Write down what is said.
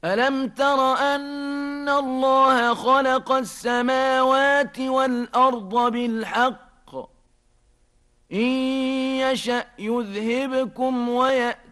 ألم تر أن الله خلق السماوات والأرض بالحق إن يشأ يذهبكم ويأتي